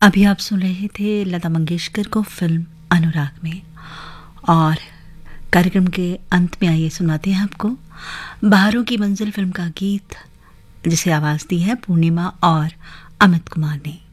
अभी आप सुन रहे थे लता मंगेशकर को फिल्म अनुराग में। और कार्यक्रम के अंत में आइए सुनाते हैं आपको बहारों की मंजिल फिल्म का गीत, जिसे आवाज दी है पूर्णिमा और अमित कुमार ने।